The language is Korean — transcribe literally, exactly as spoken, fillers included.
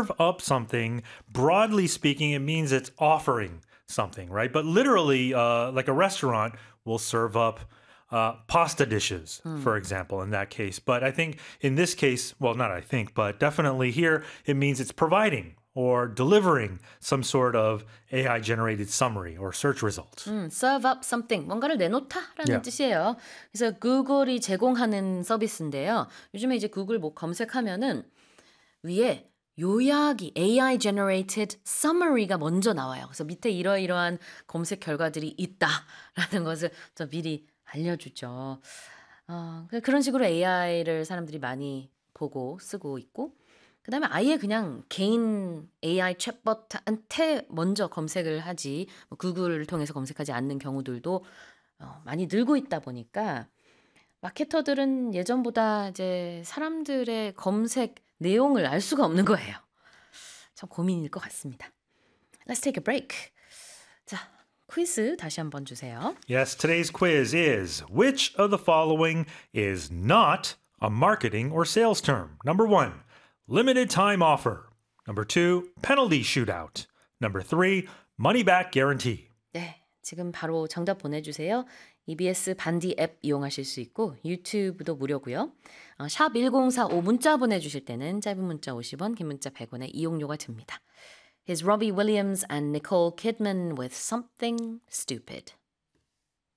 serve up something, broadly speaking, it means it's offering something, right? But literally, uh, like a restaurant will serve up uh, pasta dishes, for example, in that case. But I think in this case, well, not I think, but definitely here, it means it's providing or delivering some sort of A I-generated summary or search result. 음, serve up something, 뭔가를 내놓다라는 Yeah. 뜻이에요. 그래서 구글이 제공하는 서비스인데요. 요즘에 이제 구글 뭐 검색하면은 위에 요약이 에이 아이 generated summary가 먼저 나와요. 그래서 밑에 이러이러한 검색 결과들이 있다라는 것을 저 미리 알려주죠. 어, 그런 식으로 에이 아이를 사람들이 많이 보고 쓰고 있고 그 다음에 아예 그냥 개인 에이 아이 챗봇한테 먼저 검색을 하지 뭐 구글을 통해서 검색하지 않는 경우들도 어, 많이 늘고 있다 보니까 마케터들은 예전보다 이제 사람들의 검색 내용을 알 수가 없는 거예요. 참 고민일 것 같습니다. Let's take a break. 자, 퀴즈 다시 한번 주세요. Yes, today's quiz is, which of the following is not a marketing or sales term? Number one, limited time offer. Number two, penalty shootout. Number three, money back guarantee. 네, 지금 바로 정답 보내주세요. 이비에스 반디 앱 이용하실 수 있고 유튜브도 무료고요. 어, 샵 일공사오 문자 보내주실 때는 짧은 문자 오십 원, 긴 문자 백 원의 이용료가 듭니다. Here's Robbie Williams and Nicole Kidman with Something Stupid.